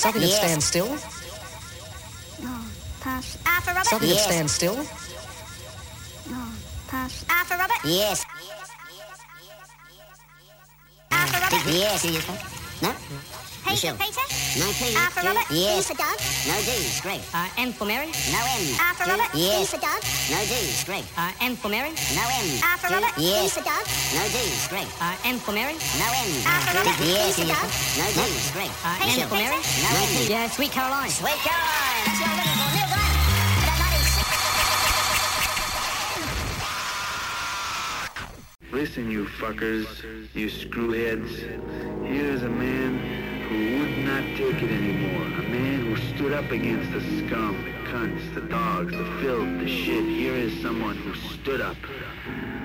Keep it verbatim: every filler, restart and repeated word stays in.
Something that Yes. stands still. No, pass. R for Robert. Something Yes. that stands still. No, pass. R for Robert. Yes. R for Robert. Yes. No? P Michelle. for Peter. No P. R for G. Robert. Yes. D for Doug. No D. Greg. Uh, M for Mary. No M. R for G. Robert. Yes. D for Doug. No D. Greg. Uh, M for Mary. No M. R for G. Robert. D Yes. for Doug. No D. Greg. Uh, M for Mary. No M. R for Robert. G. Yes. D for Doug. No D. Greg. Uh, P M for for Mary. Peter. No M. Yeah, Sweet Caroline. Sweet Caroline. That's what I'm looking for. Neil Glenn. About ninety-six. Listen, you fuckers, you screwheads. Here's a man who would not take it anymore. A man who stood up against the scum, the cunts, the dogs, the filth, the shit. Here is someone who stood up.